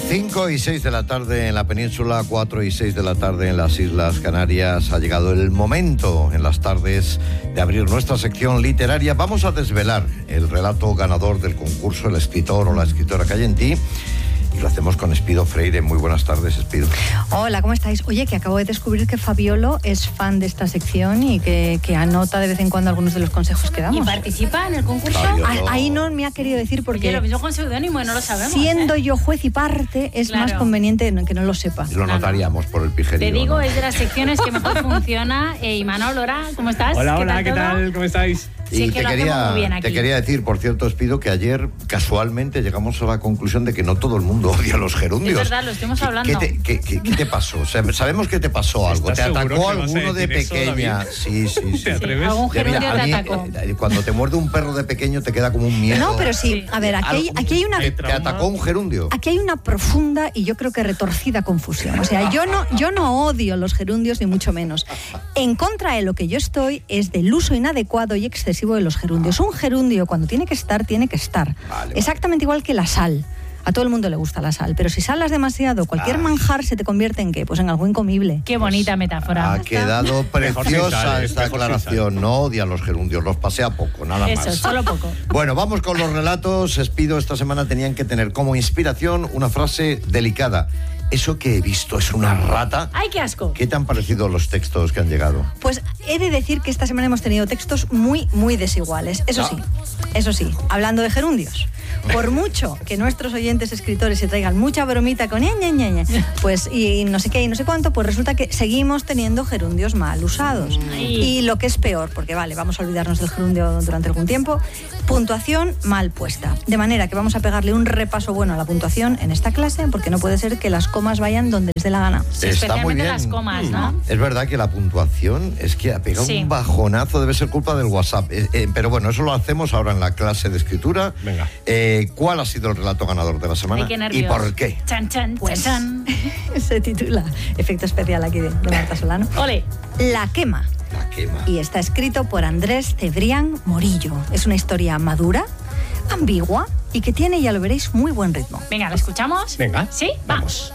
5 y 6 de la tarde en la península, 4 y 6 de la tarde en las Islas Canarias. Ha llegado el momento en las tardes de abrir nuestra sección literaria. Vamos a desvelar el relato ganador del concurso, el escritor o la escritora que hay en ti. Y lo hacemos con Espido Freire. Muy buenas tardes, Espido. Hola, ¿cómo estáis? Oye, que acabo de descubrir que Fabiolo es fan de esta sección y que anota de vez en cuando algunos de los consejos que damos. ¿Y participa en el concurso? Ahí no me ha querido decir porque... Oye, lo mismo con seudónimo y no lo sabemos. Siendo yo juez y parte, es más conveniente que no lo sepa. Lo notaríamos por el pijerío. Te digo, ¿no? Es de las secciones que mejor funciona. Imanol, hola, ¿cómo estás? Hola, ¿qué tal? ¿Cómo estáis? Sí, y te quería decir, por cierto, Espido, que ayer casualmente llegamos a la conclusión de que no todo el mundo odia los gerundios. Es verdad, lo estuvimos hablando. ¿Qué te pasó? O sea, sabemos que te pasó algo. ¿Te atacó alguno de pequeña? Sí. ¿Te atreves? ¿Algún gerundio te atacó? Cuando te muerde un perro de pequeño te queda como un miedo. No, pero sí. A ver, aquí hay una... ¿Te atacó un gerundio? Aquí hay una profunda y yo creo que retorcida confusión. O sea, yo no odio los gerundios ni mucho menos. En contra de lo que yo estoy es del uso inadecuado y excesivo de los gerundios. Un gerundio, cuando tiene que estar, tiene que estar. Vale. Exactamente igual que la sal. A todo el mundo le gusta la sal, pero si salas demasiado, cualquier manjar se te convierte en ¿qué? Pues en algo incomible. Qué bonita metáfora. Ha quedado preciosa esta aclaración. No odia los gerundios, los pasea poco, nada más. Eso, solo poco. Bueno, vamos con los relatos. Espido, esta semana tenían que tener como inspiración una frase delicada. ¿Eso que he visto es una rata? ¡Ay, qué asco! ¿Qué te han parecido los textos que han llegado? Pues he de decir que esta semana hemos tenido textos muy, muy desiguales. Eso sí, hablando de gerundios. Por mucho que nuestros oyentes escritores se traigan mucha bromita con pues y no sé qué y no sé cuánto, pues resulta que seguimos teniendo gerundios mal usados. Y lo que es peor, porque vamos a olvidarnos del gerundio durante algún tiempo, puntuación mal puesta. De manera que vamos a pegarle un repaso bueno a la puntuación en esta clase, porque no puede ser que las comas vayan donde les dé la gana. Está muy bien. Las comas, ¿no? Es verdad que la puntuación es que ha pegado un bajonazo, debe ser culpa del WhatsApp. Pero bueno, eso lo hacemos ahora en la clase de escritura. Venga. ¿Cuál ha sido el relato ganador de la semana? Ay, qué nervios. ¿Y por qué? Pues, se titula, efecto especial aquí de Marta Solano. ¡Ole! La quema. La quema. Y está escrito por Andrés Cebrián Morillo. Es una historia madura, ambigua y que tiene, ya lo veréis, muy buen ritmo. Venga, ¿la escuchamos? Venga. ¿Sí? Vamos.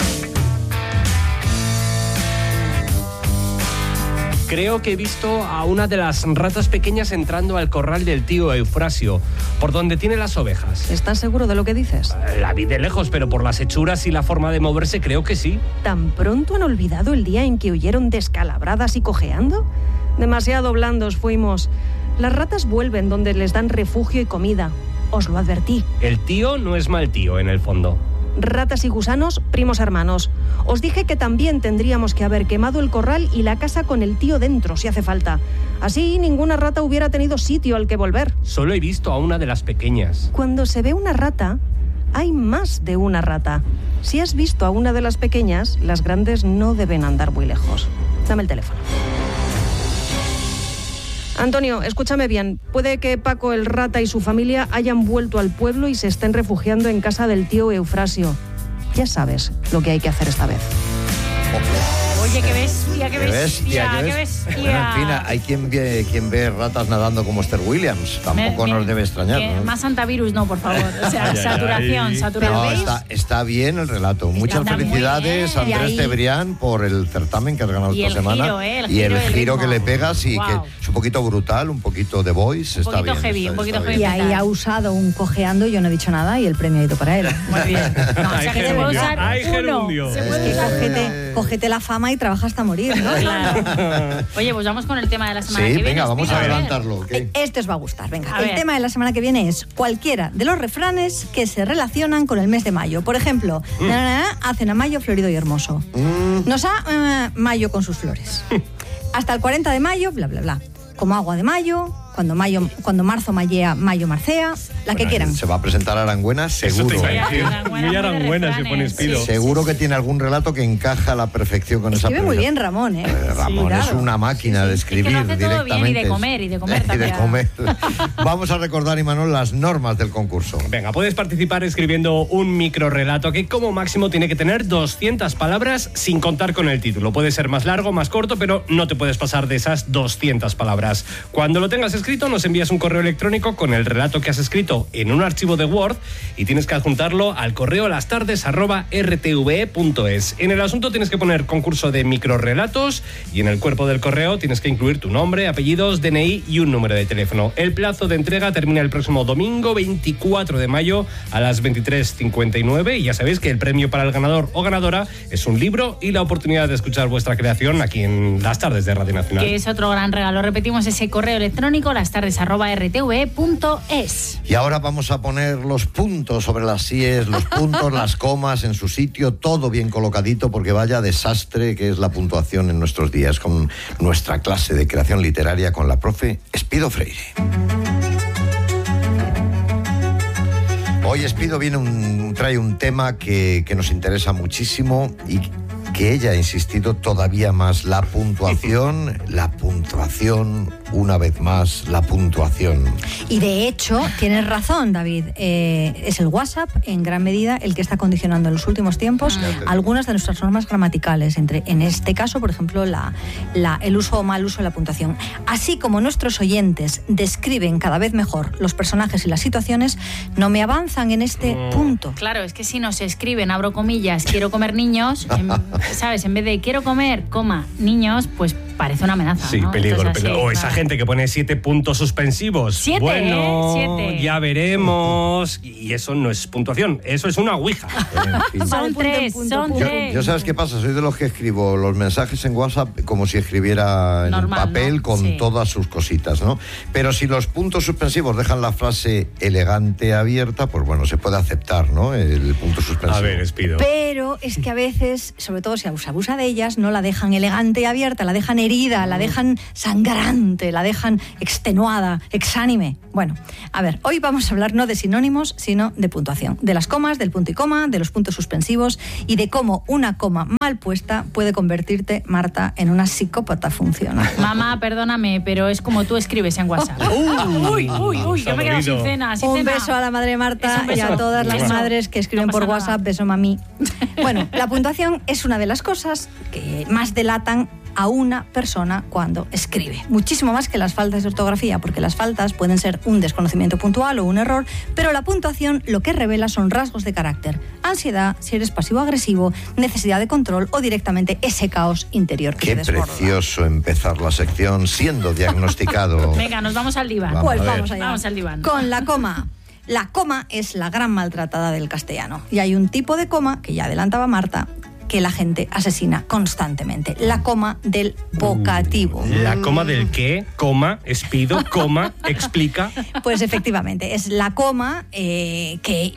Creo que he visto a una de las ratas pequeñas entrando al corral del tío Eufrasio, por donde tiene las ovejas. ¿Estás seguro de lo que dices? La vi de lejos, pero por las hechuras y la forma de moverse creo que sí. ¿Tan pronto han olvidado el día en que huyeron descalabradas y cojeando? Demasiado blandos fuimos. Las ratas vuelven donde les dan refugio y comida. Os lo advertí. El tío no es mal tío, en el fondo. Ratas y gusanos, primos hermanos. Os dije que también tendríamos que haber quemado el corral y la casa con el tío dentro, si hace falta. Así ninguna rata hubiera tenido sitio al que volver. Solo he visto a una de las pequeñas. Cuando se ve una rata, hay más de una rata. Si has visto a una de las pequeñas, las grandes no deben andar muy lejos. Dame el teléfono. Antonio, escúchame bien. Puede que Paco el rata y su familia hayan vuelto al pueblo y se estén refugiando en casa del tío Eufrasio. Ya sabes lo que hay que hacer esta vez. Oye, qué bestia. Bueno, en fin, hay quien ve ratas nadando como Esther Williams. Tampoco nos debe extrañar, ¿no? Más antivirus no, por favor. O sea, saturación. No, está bien el relato. Muchas felicidades, Andrés Cebrián, por el certamen que has ganado esta semana. Y el giro que le pegas y que es un poquito brutal, un poquito de voice. Un poquito heavy. Y ahí ha usado un cojeando, yo no he dicho nada y el premio ha ido para él. Muy bien. No, o sea, que se puede usar gerundio. Cógete la fama y trabaja hasta morir, ¿no? Claro. Oye, pues vamos con el tema de la semana que viene. Sí, venga, vamos a adelantarlo. ¿Okay? Este os va a gustar, venga. El tema de la semana que viene es cualquiera de los refranes que se relacionan con el mes de mayo. Por ejemplo, hacen a mayo florido y hermoso. Nos ha mayo con sus flores. Hasta el 40 de mayo, bla, bla, bla. Como agua de mayo, cuando marzo mayea, mayo marcea, la que quieran. Se va a presentar Arangüena, seguro. Muy Arangüena se pone Espido. Seguro que tiene algún relato que encaja a la perfección con esa Escribe muy bien Ramón, ¿eh? Ramón es una máquina de escribir es que lo hace directamente. Todo bien, y de comer también. Vamos a recordar, Imanol, las normas del concurso. Venga, puedes participar escribiendo un microrrelato que como máximo tiene que tener 200 palabras sin contar con el título. Puede ser más largo, más corto, pero no te puedes pasar de esas 200 palabras. Cuando lo tengas escrito, nos envías un correo electrónico con el relato que has escrito en un archivo de Word y tienes que adjuntarlo al correo lastardes@rtve.es. En el asunto tienes que poner concurso de microrelatos y en el cuerpo del correo tienes que incluir tu nombre, apellidos, DNI y un número de teléfono. El plazo de entrega termina el próximo domingo 24 de mayo a las 23:59 y ya sabéis que el premio para el ganador o ganadora es un libro y la oportunidad de escuchar vuestra creación aquí en Las Tardes de Radio Nacional. Que es otro gran regalo. Repetimos ese correo electrónico, lastardes@rtve.es. Y ahora vamos a poner los puntos sobre las síes, los puntos, las comas en su sitio, todo bien colocadito, porque vaya desastre que es la puntuación en nuestros días, con nuestra clase de creación literaria con la profe Espido Freire. Hoy Espido trae un tema que nos interesa muchísimo y que ella ha insistido todavía más, la puntuación, una vez más, la puntuación. Y de hecho, tienes razón, David, es el WhatsApp en gran medida el que está condicionando en los últimos tiempos algunas de nuestras normas gramaticales, en este caso, por ejemplo, el uso o mal uso de la puntuación. Así como nuestros oyentes describen cada vez mejor los personajes y las situaciones, no me avanzan en este punto. Claro, es que si nos escriben, abro comillas, quiero comer niños, ¿sabes? En vez de quiero comer, niños, pues parece una amenaza, Sí, ¿no? peligro. Entonces, O esa gente que pone 7 puntos suspensivos. 7, bueno, 7. Ya veremos. Y eso no es puntuación, eso es una ouija. Son tres. Yo sabes qué pasa, soy de los que escribo los mensajes en WhatsApp como si escribiera en normal, un papel, ¿no? con Sí. todas sus cositas, ¿no? Pero si los puntos suspensivos dejan la frase elegante abierta, pues bueno, se puede aceptar, ¿no? El punto suspensivo. A ver, Espido. Pero es que a veces, sobre todo si se abusa de ellas, no la dejan elegante y abierta, la dejan herida, la dejan sangrante, la dejan extenuada, exánime. Bueno, a ver, hoy vamos a hablar no de sinónimos, sino de puntuación. De las comas, del punto y coma, de los puntos suspensivos y de cómo una coma mal puesta puede convertirte, Marta, en una psicópata funcional. Mamá, perdóname, pero es como tú escribes en WhatsApp. Uy, yo me he quedado sin cena. Un beso a la madre Marta y a todas las madres que escriben por WhatsApp. Beso, mami. Bueno, la puntuación es una de las cosas que más delatan a una persona cuando escribe. Muchísimo más que las faltas de ortografía, porque las faltas pueden ser un desconocimiento puntual o un error, pero la puntuación lo que revela son rasgos de carácter, ansiedad, si eres pasivo-agresivo, necesidad de control o directamente ese caos interior que Qué te desborda. precioso empezar la sección siendo diagnosticado. Venga, nos vamos al diván. Vamos. Pues a ver. vamos allá. Vamos al diván. Con la coma. La coma es la gran maltratada del castellano. Y hay un tipo de coma, que ya adelantaba Marta, que la gente asesina constantemente. La coma del vocativo. La coma del qué, coma, Espido, coma, explica. Pues efectivamente, es la coma que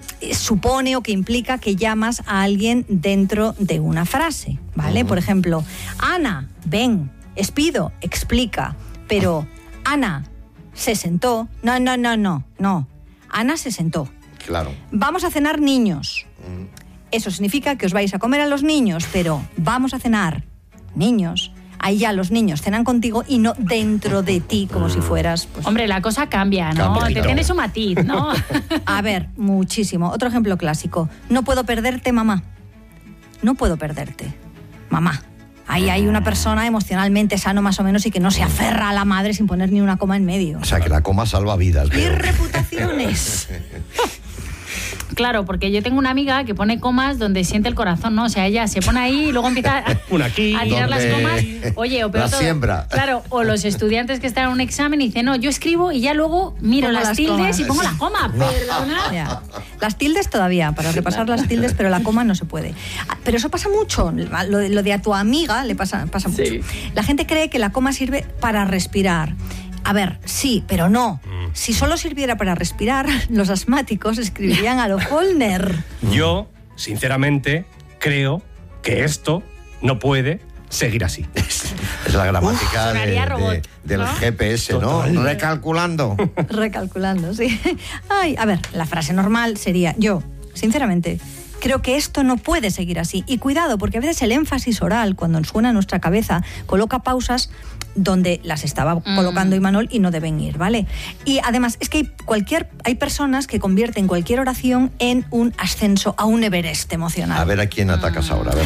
supone o que implica que llamas a alguien dentro de una frase, ¿vale? Por ejemplo, Ana, ven, Espido, explica, pero Ana se sentó. No. Ana se sentó. Claro. Vamos a cenar, niños. Eso significa que os vais a comer a los niños, pero vamos a cenar, niños. Ahí ya los niños cenan contigo y no dentro de ti, como si fueras... Pues, Hombre, la cosa cambia, ¿no? Cambia, claro. Tiene su matiz, ¿no? a ver, muchísimo. Otro ejemplo clásico. No puedo perderte, mamá. No puedo perderte, mamá. Ahí hay una persona emocionalmente sano más o menos y que no se aferra a la madre sin poner ni una coma en medio. O sea, que la coma salva vidas. ¡Y veo. reputaciones! Claro, porque yo tengo una amiga que pone comas donde siente el corazón, ¿no? O sea, ella se pone ahí y luego empieza Una aquí, a tirar las donde comas. Oye, o peor la todo, siembra. Claro, o los estudiantes que están en un examen y dicen, no, yo escribo y ya luego miro Pongo las las tildes comas. y pongo la coma. Perdona. Ya. Las tildes todavía, para repasar las tildes, pero la coma no se puede. Pero eso pasa mucho. Lo de a tu amiga le pasa mucho. La gente cree que la coma sirve para respirar. A ver, sí, pero no. Si solo sirviera para respirar, los asmáticos escribirían a lo Follner. Yo, sinceramente, creo que esto no puede seguir así. Es la gramática sonaría robot, del ¿no? GPS, ¿no? Recalculando. Recalculando, sí. Ay, a ver, la frase normal sería: yo, sinceramente, creo que esto no puede seguir así. Y cuidado, porque a veces el énfasis oral, cuando suena en nuestra cabeza, coloca pausas donde las estaba colocando Imanol y no deben ir, ¿vale? Y además, es que hay personas que convierten cualquier oración en un ascenso a un Everest emocional. A ver a quién atacas ahora, a ver.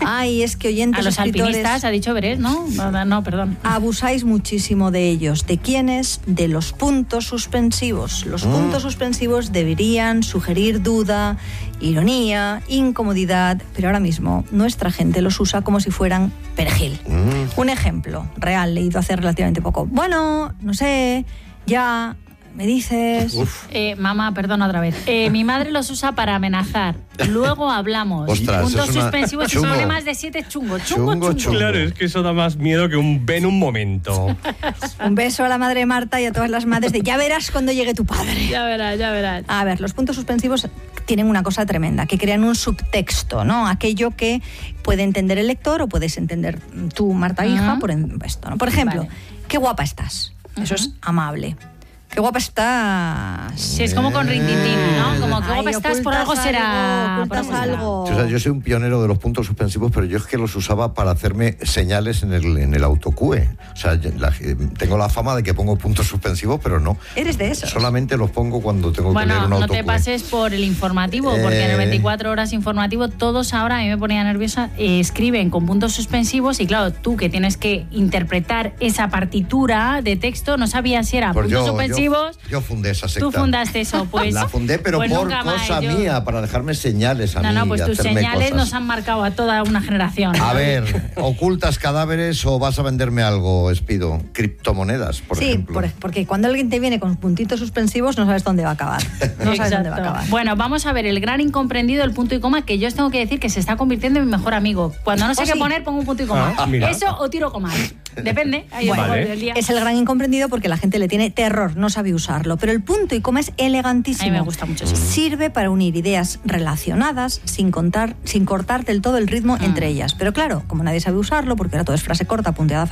Ay, es que oyentes A los escritores, alpinistas ha dicho Beret, ¿no? No, perdón. abusáis muchísimo de ellos. ¿De quiénes? De los puntos suspensivos. Los puntos suspensivos deberían sugerir duda, ironía, incomodidad, pero ahora mismo nuestra gente los usa como si fueran perejil. Un ejemplo real, leído hace relativamente poco. Bueno, no sé, ya... ¿Me dices? Mamá, perdona otra vez. Mi madre los usa para amenazar. Luego hablamos. Ostras, Puntos eso es una- suspensivos y chungo. sobre más de 7 chungo. Chungo. Claro, es que eso da más miedo que un ven un momento. Un beso a la madre Marta y a todas las madres de ya verás cuando llegue tu padre. Ya verás. A ver, los puntos suspensivos tienen una cosa tremenda, que crean un subtexto, ¿no? Aquello que puede entender el lector o puedes entender tú, Marta hija, por esto, ¿no? Por ejemplo, Vale. qué guapa estás. Eso es amable. Qué guapa estás. Sí, es como con rintintín, ¿no? Como que Ay, guapa estás, por ocultas algo será. Ocultas por algo será. algo. O sea, yo soy un pionero de los puntos suspensivos, pero yo es que los usaba para hacerme señales en el autocue. O sea, tengo la fama de que pongo puntos suspensivos, pero no. Eres de esos. Solamente los pongo cuando tengo que leer Bueno, un no autocue. te pases por el informativo, porque en el 24 horas informativo todos ahora, a mí me ponía nerviosa, escriben con puntos suspensivos y claro, tú que tienes que interpretar esa partitura de texto, no sabías si era Pues puntos suspensivos. yo fundé esa secta. Tú fundaste eso, pues. La fundé, pero pues por nunca más, cosa yo- mía, para dejarme señales a mí. No, pues y tus hacerme señales cosas. nos han marcado a toda una generación. A ver, ¿ocultas cadáveres o vas a venderme algo, Espido? Criptomonedas, por sí, ejemplo. porque cuando alguien te viene con puntitos suspensivos no sabes dónde va a acabar. No sabes dónde va a Exacto. acabar. Bueno, vamos a ver el gran incomprendido, el punto y coma, que yo os tengo que decir que se está convirtiendo en mi mejor amigo. Cuando no sé ¿Oh, qué sí? poner, pongo un punto y coma. Ah, mira. Eso o tiro comas. Depende. Ahí Bueno, depende vale. del día. Es el gran incomprendido porque la gente le tiene terror, no sabe usarlo. Pero el punto y coma es elegantísimo. A mí me gusta mucho eso. Sirve para unir ideas relacionadas sin cortar del todo el ritmo entre ellas. Pero claro, como nadie sabe usarlo, porque ahora todo es frase corta, punteada,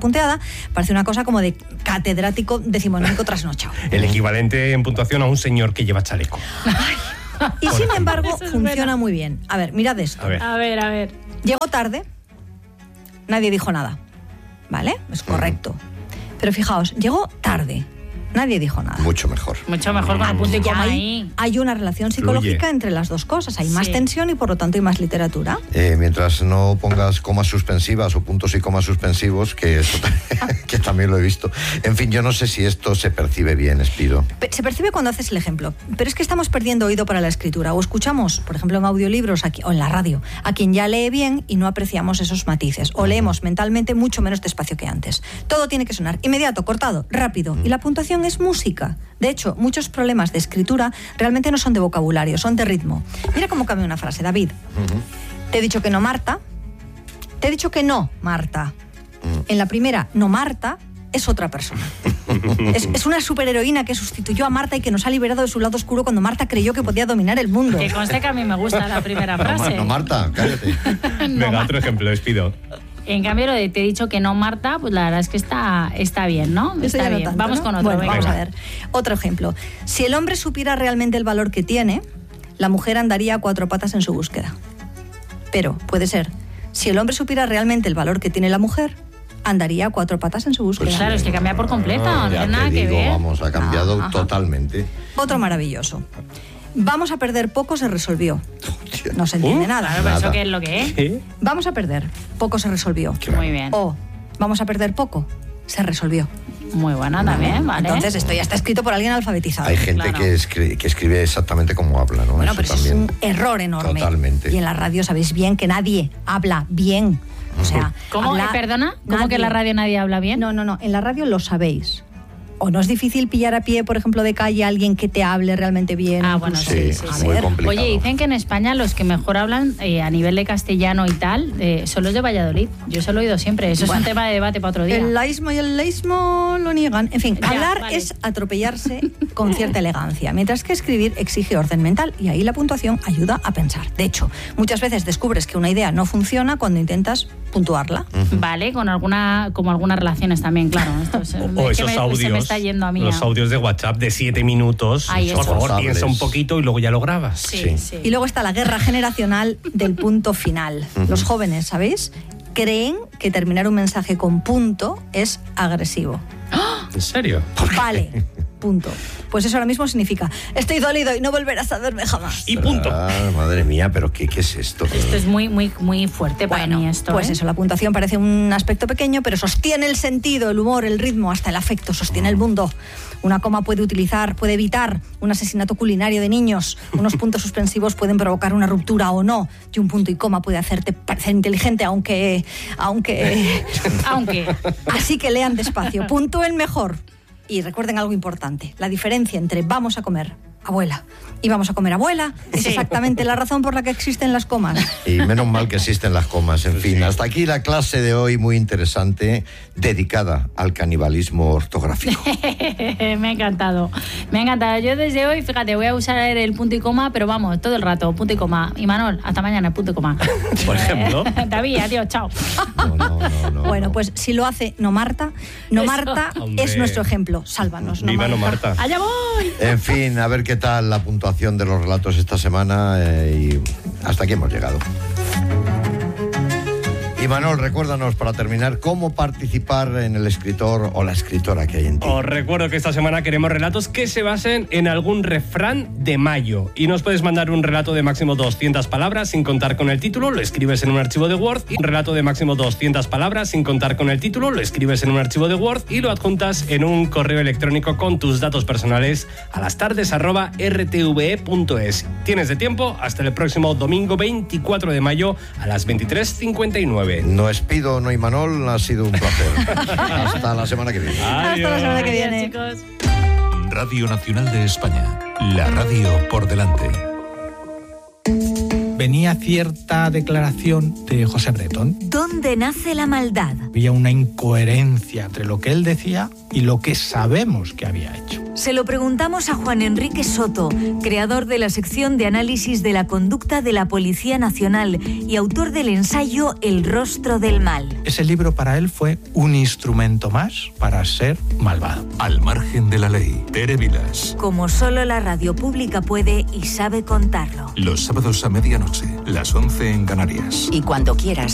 parece una cosa como de catedrático decimonónico trasnochado. El equivalente en puntuación a un señor que lleva chaleco. Y sin embargo, Eso es funciona buena. muy bien. A ver, mirad esto. A ver. A ver. Llegó tarde, nadie dijo nada. ¿Vale? Es correcto. Pero fijaos, llegó tarde, nadie dijo nada. Mucho mejor. Mucho mejor con el punto y Ya coma hay, ahí. hay una relación psicológica Fluye. entre las dos cosas. Hay más Sí. tensión y por lo tanto hay más literatura. Mientras no pongas comas suspensivas o puntos y comas suspensivos, que eso que también lo he visto. En fin, yo no sé si esto se percibe bien, Espido. Se percibe cuando haces el ejemplo, pero es que estamos perdiendo oído para la escritura. O escuchamos, por ejemplo, en audiolibros o en la radio, a quien ya lee bien y no apreciamos esos matices. O leemos mentalmente mucho menos despacio que antes. Todo tiene que sonar inmediato, cortado, rápido. Y la puntuación es música. De hecho, muchos problemas de escritura realmente no son de vocabulario, son de ritmo. Mira cómo cambia una frase, David. Te he dicho que no, Marta. Te he dicho que no, Marta. En la primera, no, Marta, es otra persona. Es una superheroína que sustituyó a Marta y que nos ha liberado de su lado oscuro cuando Marta creyó que podía dominar el mundo. Que conste que a mí me gusta la primera frase. No, Marta, cállate. Venga, otro ejemplo, Espido. En cambio, lo de te he dicho que no, Marta, pues la verdad es que está bien, ¿no? Eso Está ya no bien. tanto, Vamos ¿no? con otro. Bueno, venga. vamos a ver. Otro ejemplo. Si el hombre supiera realmente el valor que tiene, la mujer andaría a cuatro patas en su búsqueda. Pero, puede ser, si el hombre supiera realmente el valor que tiene la mujer, andaría a cuatro patas en su búsqueda. Pues Claro, es que cambia por completo, no Ya tiene nada te que digo, ver. vamos, ha cambiado Ajá. totalmente. Otro maravilloso. Vamos a perder poco se resolvió. Hostia. No se entiende Claro, nada. pero Nada. eso qué es lo que es. ¿Qué? Vamos a perder poco se resolvió. Muy bien. O vamos a perder poco se resolvió. Muy buena también, ¿vale? Entonces esto ya está escrito por alguien alfabetizado. Hay gente Claro. que escribe exactamente como habla, ¿no? Bueno, Eso pero eso es también. un error enorme. Totalmente. Y en la radio sabéis bien que nadie habla bien. O sea, ¿Cómo? habla ¿Perdona? ¿Cómo que en la nadie. radio nadie habla bien? No, en la radio lo sabéis. O no es difícil pillar a pie, por ejemplo, de calle a alguien que te hable realmente bien. Ah, bueno, incluso. sí, Sí, sí, muy sí. complicado. Oye, dicen que en España los que mejor hablan a nivel de castellano y tal son los de Valladolid. Yo se lo he oído siempre. Eso es un tema de debate para otro día. El laísmo y el leísmo lo niegan. En fin, Ya, hablar vale. es atropellarse con cierta elegancia, mientras que escribir exige orden mental y ahí la puntuación ayuda a pensar. De hecho, muchas veces descubres que una idea no funciona cuando intentas puntuarla. Vale, con algunas relaciones también, claro. Esto se, O es que esos se audios. me está yendo a mí. Los audios de WhatsApp de 7 minutos. Ay, Por eso. favor, Hables. piensa un poquito y luego ya lo grabas. Sí, Sí. sí. Y luego está la guerra generacional del punto final. Los jóvenes, ¿sabéis? Creen que terminar un mensaje con punto es agresivo. ¿En serio? Vale, punto. Pues eso ahora mismo significa: estoy dolido y no volverás a verme jamás. Y punto. Madre mía, pero ¿qué es esto? Esto es muy, muy, muy fuerte para mí esto. Pues ¿eh? eso, la puntuación parece un aspecto pequeño, pero sostiene el sentido, el humor, el ritmo, hasta el afecto, sostiene el mundo. Una coma puede evitar un asesinato culinario de niños. Unos puntos suspensivos pueden provocar una ruptura o no. Y un punto y coma puede hacerte parecer inteligente, aunque... Así que lean despacio. Puntúen mejor. Y recuerden algo importante. La diferencia entre vamos a comer abuela y vamos a comer abuela es exactamente la razón por la que existen las comas. Y menos mal que existen las comas. En fin, hasta aquí la clase de hoy, muy interesante, dedicada al canibalismo ortográfico. Me ha encantado. Yo desde hoy, fíjate, voy a usar el punto y coma, pero vamos, todo el rato, punto y coma. Y Manol, hasta mañana, punto y coma. Por ejemplo. David, adiós, chao. No. Bueno, pues si lo hace No Marta Hombre. es nuestro ejemplo. Sálvanos, Viva No Marta. ¡Allá voy! En fin, a ver qué tal la puntuación de los relatos esta semana y hasta aquí hemos llegado. Y Manol, recuérdanos para terminar cómo participar en el escritor o la escritora que hay en ti. Os recuerdo que esta semana queremos relatos que se basen en algún refrán de mayo. Y nos puedes mandar un relato de máximo 200 palabras sin contar con el título, lo escribes en un archivo de Word. Y un relato de máximo 200 palabras sin contar con el título, lo escribes en un archivo de Word y lo adjuntas en un correo electrónico con tus datos personales a lastardes@rtve.es. Tienes de tiempo hasta el próximo domingo 24 de mayo a las 23:59. No es Pido, no Imanol, ha sido un placer. Hasta la semana que viene. Hasta la semana que viene. Adiós, chicos. Radio Nacional de España. La radio por delante. Venía cierta declaración de José Bretón. ¿Dónde nace la maldad? Había una incoherencia entre lo que él decía y lo que sabemos que había hecho. Se lo preguntamos a Juan Enrique Soto, creador de la sección de análisis de la conducta de la Policía Nacional y autor del ensayo El rostro del mal. Ese libro para él fue un instrumento más para ser malvado. Al margen de la ley. Tere Vilas. Como solo la radio pública puede y sabe contarlo. Los sábados a medianoche, las 11 en Canarias. Y cuando quieras.